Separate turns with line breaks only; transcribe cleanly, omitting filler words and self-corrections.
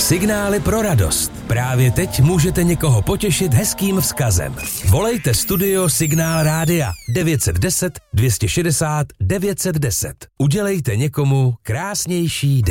Signály pro radost. Právě teď můžete někoho potěšit hezkým vzkazem. Volejte studio Signál Rádia 910 260 910. Udělejte někomu krásnější den.